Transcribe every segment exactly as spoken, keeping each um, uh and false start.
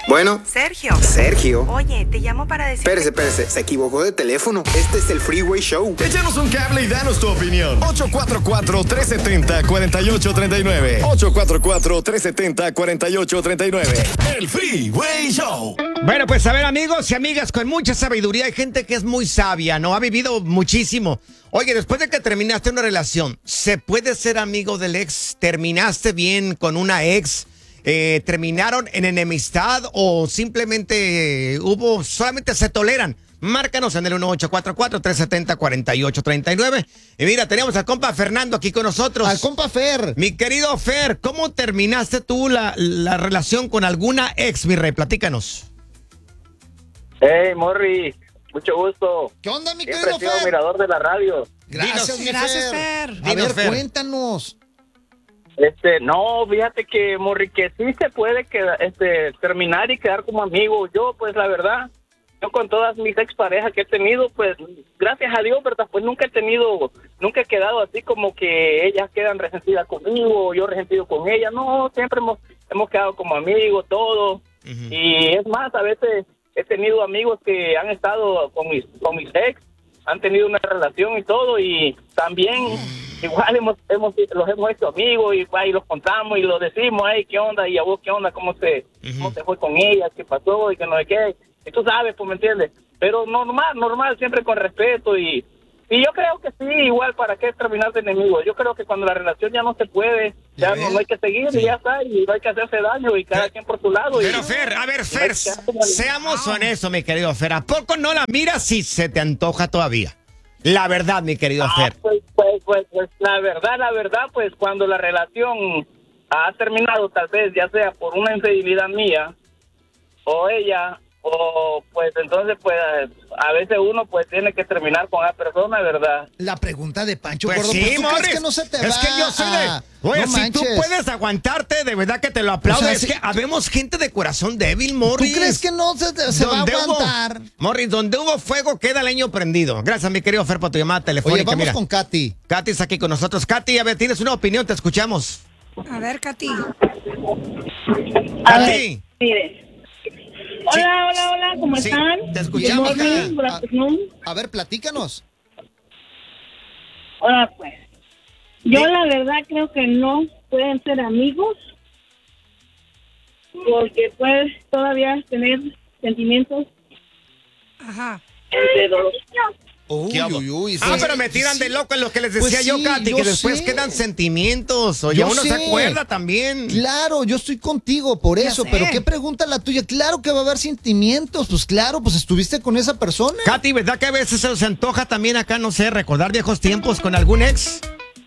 Bueno. Sergio. Sergio. Oye, te llamo para decir... Espérese, espérese, se equivocó de teléfono. Este es el Freeway Show. Échanos un cable y danos tu opinión. ocho cuatro cuatro, tres siete cero, cuatro ocho tres nueve. ocho cuatro cuatro, tres siete cero, cuatro ocho tres nueve. El Freeway Show. Bueno, pues a ver, amigos y amigas, con mucha sabiduría hay gente que es muy sabia, ¿no? Ha vivido muchísimo. Oye, después de que terminaste una relación, ¿se puede ser amigo del ex? ¿Terminaste bien con una ex? Eh, ¿Terminaron en enemistad o simplemente eh, hubo, solamente se toleran? Márcanos en el uno ocho cuatro cuatro, tres siete cero, cuatro ocho tres nueve. Y mira, tenemos al compa Fernando aquí con nosotros. Al compa Fer. Mi querido Fer, ¿cómo terminaste tú la, la relación con alguna ex, mi rey? Platícanos. Hey, Morri, mucho gusto. ¿Qué onda, mi Siempre querido he sido Fer? admirador de la radio. Gracias, mi Gracias, Fer. Fer. A Dinos, ver, Fer. cuéntanos. Este, no, fíjate que, Morri, que sí se puede quedar, este, terminar y quedar como amigo. Yo, pues, la verdad, yo con todas mis exparejas que he tenido, pues, gracias a Dios, ¿verdad? Pues nunca he tenido, nunca he quedado así como que ellas quedan resentidas conmigo, yo resentido con ellas. No, siempre hemos, hemos quedado como amigos, todos. Uh-huh. Y es más, a veces he tenido amigos que han estado con mis, con mis ex, han tenido una relación y todo, y también igual hemos, hemos los hemos hecho amigos y, y los contamos y los decimos, hey, ¿qué onda? ¿Y a vos qué onda? ¿Cómo se, uh-huh. cómo se fue con ella? ¿Qué pasó? Y que no sé qué. Y tú sabes, pues, ¿me entiendes? Pero normal, normal, siempre con respeto y... Y yo creo que sí, igual, ¿para qué terminar de enemigos? Yo creo que cuando la relación ya no se puede, ya, ya no, no hay que seguir, sí. Y ya está, y no hay que hacerse daño, y cada pero, quien por su lado. Pero y, Fer, a ver, Fer, seamos honestos, mi querido Fer, ¿a poco no la miras si se te antoja todavía? La verdad, mi querido ah, Fer. Pues, pues, pues, pues, la verdad, la verdad, pues, cuando la relación ha terminado, tal vez, ya sea por una infidelidad mía, o ella... O pues entonces pues a veces uno pues tiene que terminar con la persona, ¿verdad? La pregunta de Pancho pues Gordo, sí, pues, ¿tú Morris, crees que no se te es va? Que yo soy de... Oye, no si manches. tú puedes aguantarte, de verdad que te lo aplaudo. O sea, es si... que habemos gente de corazón débil, Morris. ¿Tú crees que no se, te, se va a aguantar? Hubo, Morris, donde hubo fuego queda leño prendido. Gracias, mi querido Fer, por tu llamada telefónica. Oye, vamos Mira, con Katy. Katy está aquí con nosotros. Katy, a ver, ¿tienes una opinión? Te escuchamos. A ver, Katy. A Katy. ver, mire. Hola, sí. hola, hola, ¿cómo sí, están? Te escuchamos. A, a ver, platícanos. Hola, pues. Yo ¿Sí? la verdad creo que no pueden ser amigos porque puedes todavía tener sentimientos. Ajá. Entre dos. Uy, uy, uy, ah, sí. pero me tiran sí. de loco en lo que les decía pues yo, sí, Katy, yo que después sé. quedan sentimientos. Oye, Yo uno sé. se acuerda también. Claro, yo estoy contigo por Ya eso, sé. pero ¿qué pregunta la tuya? Claro que va a haber sentimientos, pues claro, pues estuviste con esa persona. Katy, ¿verdad que a veces se nos antoja también acá, no sé, recordar viejos tiempos con algún ex?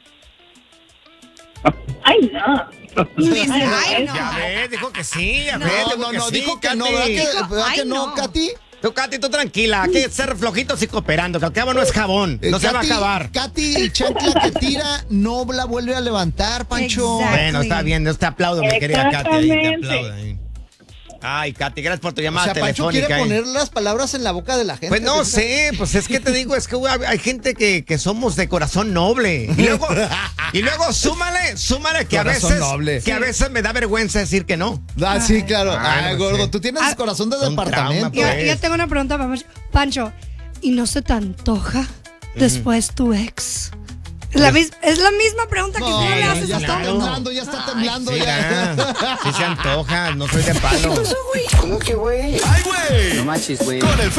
Ay, no. Dice, ay, no. Ya ves, dijo que sí, a No, ver, dijo no, que no, sí, dijo que Katy. no, ¿verdad que, Dijo, ¿verdad que ay, no, no. Katy? Tú, Katy, tú tranquila, hay que ser flojitos y cooperando, que al cabo no es jabón, Eh, no se va a Katy, acabar. Katy, chancla que tira, no la vuelve a levantar, Pancho. Exacto. Bueno, está bien, yo te aplaudo, mi querida Katy, ahí te Exactamente. aplaudo. Ahí. Ay, Katy, gracias por tu O llamada sea, Pancho telefónica. quiere ahí. poner las palabras en la boca de la gente. Pues no ¿verdad? sé, pues es que te digo, es que güey, hay gente que, que somos de corazón noble. Y luego, y luego súmale, súmale que Corazón a veces noble. que a veces me da vergüenza decir que no. Ah, sí, claro. Ay, Ay, no gordo, sé. tú tienes Ah, corazón de un departamento. trauma, Yo, pues. yo tengo una pregunta para Pancho. Pancho, ¿y no se te antoja después tu ex? Es la, mis- es la misma pregunta que No, tú le no, haces ya a está todos. temblando, ya está temblando. Sí, ya. ya. Sí se antoja, no soy de palo. ¿Cómo que, güey? ¡Ay, güey! No manches, güey. Con el